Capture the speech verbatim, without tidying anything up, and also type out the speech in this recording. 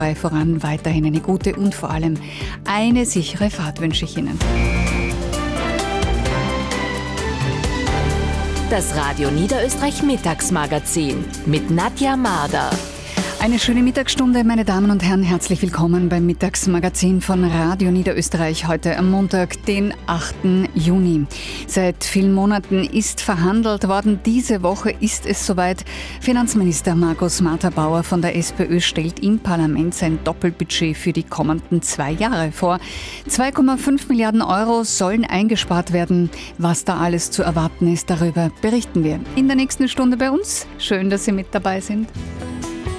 voran. Weiterhin eine gute und vor allem eine sichere Fahrt wünsche ich Ihnen. Das Radio Niederösterreich Mittagsmagazin mit Nadja Marder. Eine schöne Mittagsstunde, meine Damen und Herren. Herzlich willkommen beim Mittagsmagazin von Radio Niederösterreich. Heute am Montag, den achten Juni. Seit vielen Monaten ist verhandelt worden. Diese Woche ist es soweit. Finanzminister Markus Martha-Bauer von der SPÖ stellt im Parlament sein Doppelbudget für die kommenden zwei Jahre vor. zwei Komma fünf Milliarden Euro sollen eingespart werden. Was da alles zu erwarten ist, darüber berichten wir in der nächsten Stunde bei uns. Schön, dass Sie mit dabei sind.